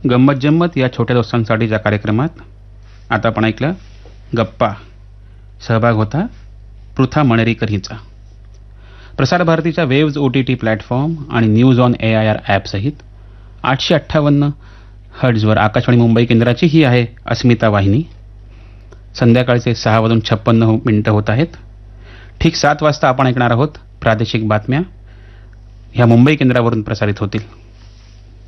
गंमत जम्मत या छोट्या दोस्तांसाठीच्या कार्यक्रमात आता आपण ऐकलं गप्पा. सहभाग होता पृथा मणेरीकर हिचा. प्रसार भारतीच्या वेव्ज OTT प्लॅटफॉर्म आणि news on AIR ॲपसहित 858 हर्ट्झवर Akashvani Mumbai केंद्राची ही आहे अस्मिता वाहिनी. संध्याकाळचे 6:56 होत आहेत. ठीक 7 वाजता आपण ऐकणार आहोत प्रादेशिक बातम्या. ह्या मुंबई केंद्रावरून प्रसारित होतील.